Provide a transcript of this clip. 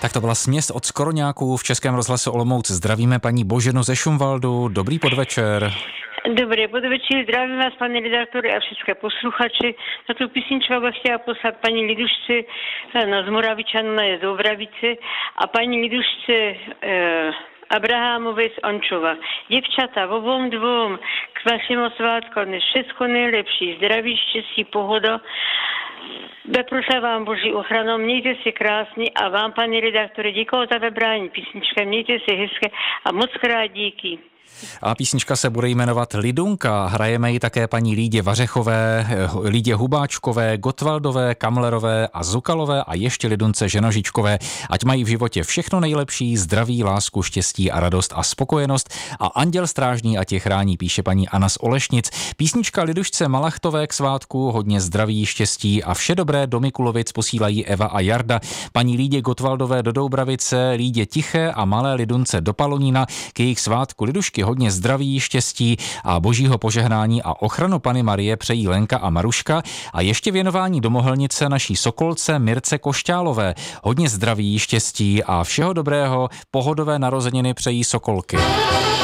Tak to byla směs od Skoroňáků v Českém rozhlase Olomouc. Zdravíme paní Boženu ze Šumvaldu. Dobrý podvečer. Dobrý podvečer, zdravím vás, pane redaktori a všechny posluchači. Na tu písničku bych chtěla poslat paní Lidušce z Moravičanu na Jezdobravice a paní Lidušce Abrahamové z Ončova. Děvčata, obom dvou k vašemu svátku všechno nejlepší, zdraví, štěstí, pohoda. Beprošla vám Boží ochranu, mějte se krásně a vám, paní redaktore, děkuji za vybrání písničky, mějte se hezké a moc krát díky. A písnička se bude jmenovat Lidunka. Hrajeme ji také paní Lídě Vařechové, Lídě Hubáčkové, Gottwaldové, Kamlerové a Zukalové a ještě Lidunce Ženožičkové. Ať mají v životě všechno nejlepší, zdraví, lásku, štěstí a radost a spokojenost. A anděl strážný ať je chrání, píše paní Anna z Olešnic. Písnička Lidušce Malachtové k svátku, hodně zdraví, štěstí a vše dobré do Mikulovic posílají Eva a Jarda. Paní Lídě Gottwaldové do Doubravice, Lídě Tiché a malé Lidunce do Palonína k jejich svátku Lidušky hodně zdraví, štěstí a božího požehnání a ochranu Panny Marie přejí Lenka a Maruška a ještě věnování do Mohelnice naší sokolce Mirce Košťálové. Hodně zdraví, štěstí a všeho dobrého, pohodové narozeniny přejí sokolky.